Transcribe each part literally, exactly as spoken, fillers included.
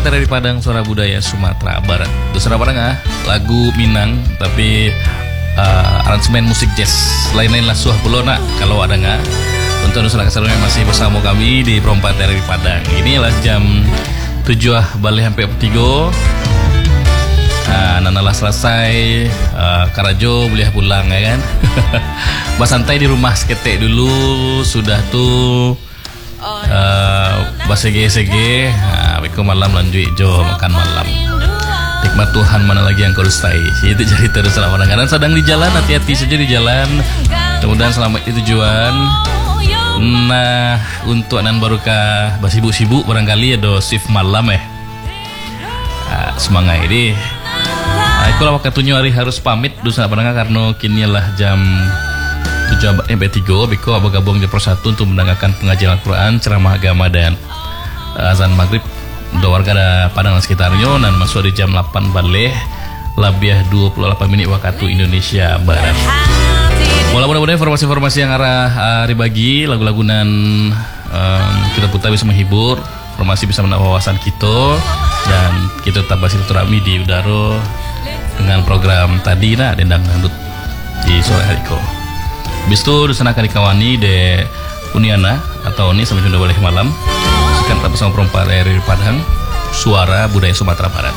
Perempat dari Padang, Suara Budaya Sumatera Barat. Itu Suara Padang, lagu Minang, tapi uh, aransemen musik jazz. Lain-lain lah suah pelona kalau ada nggak. Untuk Nusantara Keseluruhan masih bersama kami di Perempat dari Padang. Inilah jam tujuh balik sampai tiga. Nah, nanalah selesai, uh, Karajo boleh pulang ya kan. Basantai di rumah seketek dulu, sudah tuh uh, basege-sege. Nah, beko malam lanjut jo makan malam. Nikmat Tuhan mana lagi yang kau dustai. Itu jadi terus selama dan sedang di jalan, hati-hati saja di jalan. Mudah-mudahan selamat di tujuan. Nah, untuk anan barukah basibuk-sibuk barangkali ada shift malam eh. Nah, semangat ini. Ikulah waktunya hari harus pamit dosa pendengar karena kini lah jam tujuh sampai tiga. Biko abang gabung di persatu untuk mendengarkan pengajian Al-Quran, ceramah agama dan uh, azan maghrib untuk warga da Padang dan sekitarnya. Dan masuk di jam delapan balik labiah dua puluh delapan menit waktu Indonesia Barat. Mudah-mudahan informasi-informasi yang arah uh, dibagi lagu-lagu dan um, kita putar bisa menghibur, informasi bisa menambah wawasan kita dan kita tetap bersilaturahmi di udara dengan program tadi nah dendang dangdut di sore hari ko. Habis itu disanakan dikawani de Uniana atau ini sampai sudah boleh malam. Sekarang tetap bersama Perempat dari Padang, Suara Budaya Sumatera Barat.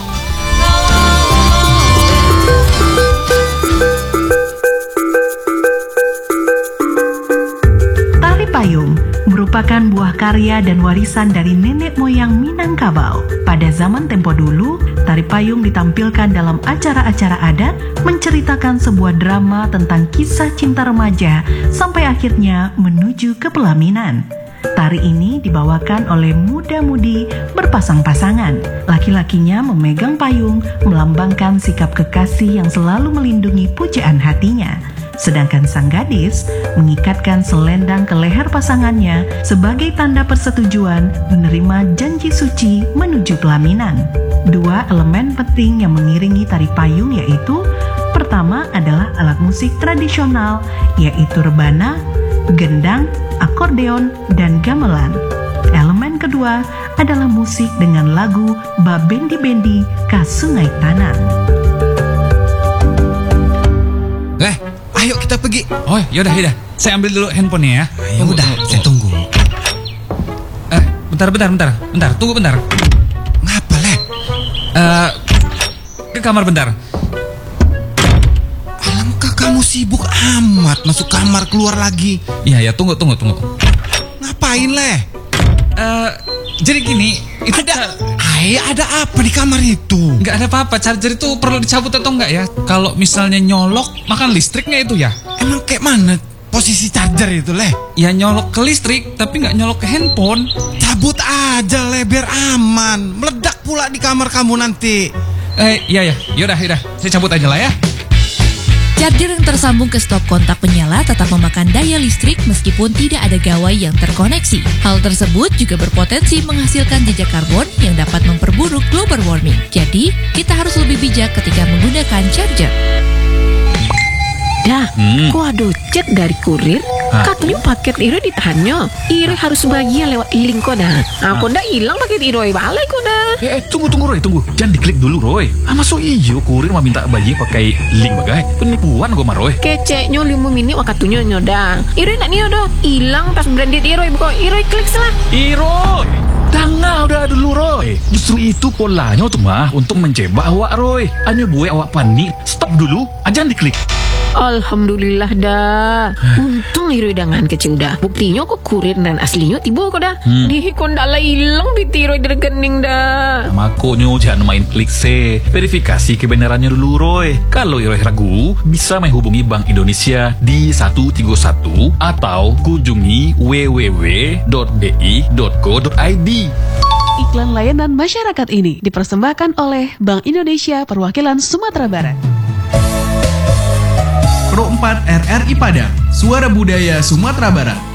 Tari payung merupakan buah karya dan warisan dari nenek moyang Minangkabau. Pada zaman tempo dulu, tari payung ditampilkan dalam acara-acara adat, menceritakan sebuah drama tentang kisah cinta remaja sampai akhirnya menuju ke pelaminan. Tari ini dibawakan oleh muda-mudi berpasang-pasangan. Laki-lakinya memegang payung, melambangkan sikap kekasih yang selalu melindungi pujaan hatinya. Sedangkan sang gadis mengikatkan selendang ke leher pasangannya sebagai tanda persetujuan menerima janji suci menuju pelaminan. Dua elemen penting yang mengiringi tari payung yaitu pertama adalah alat musik tradisional yaitu rebana, gendang, akordeon, dan gamelan. Elemen kedua adalah musik dengan lagu Babendi-bendi ka Sungai Tanang. Eh, ayo kita pergi. Oh, yaudah, yaudah. Saya ambil dulu handphonenya ya. Ya udah, saya tunggu. Eh, bentar, bentar, bentar, bentar. Tunggu bentar. Ngapa leh? Eh, ke kamar bentar. Alangkah kamu sibuk amat masuk kamar keluar lagi. Iya, ya tunggu, tunggu, tunggu. Ngapain leh? Eh, jadi gini, itu ada, ay, ada apa di kamar itu? Nggak ada apa-apa. Charger itu perlu dicabut atau enggak ya? Kalau misalnya nyolok, makan listriknya itu ya. Emang kayak mana posisi charger itu leh? Ya nyolok ke listrik, tapi nggak nyolok ke handphone. Cabut aja leh, biar aman. Meledak pula di kamar kamu nanti. Eh, iya ya, yaudah, yaudah. Saya cabut aja lah ya. Charger yang tersambung ke stop kontak penyala tetap memakan daya listrik meskipun tidak ada gawai yang terkoneksi. Hal tersebut juga berpotensi menghasilkan jejak karbon yang dapat memperburuk global warming. Jadi, kita harus lebih bijak ketika menggunakan charger. Dah, hmm. Kok ada chat dari kurir? Hah? Katanya paket Iro ditahannya. Iro harus bahagia lewat link kok dah. Aku dah hilang paket Iro balik kok dah. Eh, eh, tunggu tunggu Roy, tunggu. Jangan diklik dulu Roy. Ah, masuk iyo kurir mau minta bayi pakai link bagai. Penipuan gue mah Roy. Keceknya lima menit waktunya nyoda. Iro nak nyoda. Hilang pas branded Iro buka Iro klik salah. Iro. Tangga udah dulu Roy. Justru itu polanya tuh mah untuk menjebak awak Roy. Hanya buat awak panik. Stop dulu. Jangan diklik. Alhamdulillah dah. Untung Iro dengan kecil dah. Buktinya kok kurir dan aslinya tiba kok dah. Hmm. Di kondala hilang di tiro di rekening dah. Makanya jangan main klik se. Verifikasi kebenarannya dulu Roy. Kalau Iro ragu, bisa menghubungi Bank Indonesia di satu tiga satu atau kunjungi w w w dot d i dot co dot i d. Iklan layanan masyarakat ini dipersembahkan oleh Bank Indonesia Perwakilan Sumatera Barat. Pro empat R R I Padang, Suara Budaya Sumatera Barat.